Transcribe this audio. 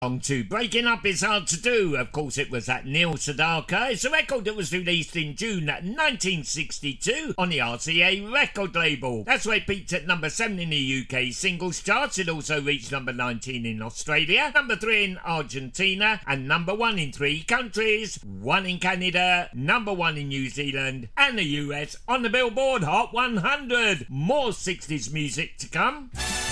On to Breaking Up Is Hard to Do. Of course, it was that Neil Sedaka. It's a record that was released in June 1962 on the RCA record label. That's where it peaked at number 7 in the UK singles charts. It also reached number 19 in Australia, number 3 in Argentina, and number 1 in 3 countries, 1 in Canada, number 1 in New Zealand, and the US on the Billboard Hot 100. More 60s music to come.